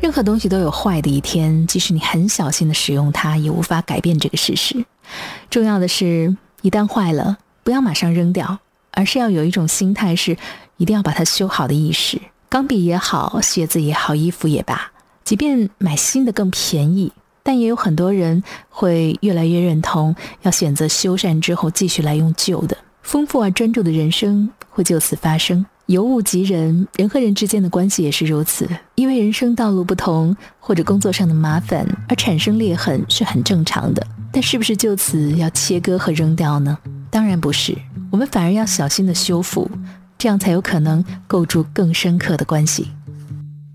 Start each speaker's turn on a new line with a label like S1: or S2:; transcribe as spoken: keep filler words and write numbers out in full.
S1: 任何东西都有坏的一天，即使你很小心的使用它，也无法改变这个事实。重要的是，一旦坏了，不要马上扔掉，而是要有一种心态，是一定要把它修好的意识。钢笔也好，鞋子也好，衣服也罢，即便买新的更便宜，但也有很多人会越来越认同要选择修缮之后继续来用旧的。丰富而专注的人生会就此发生。尤物及人，人和人之间的关系也是如此，因为人生道路不同，或者工作上的麻烦而产生裂痕是很正常的。但是不是就此要切割和扔掉呢？当然不是，我们反而要小心的修复，这样才有可能构筑更深刻的关系。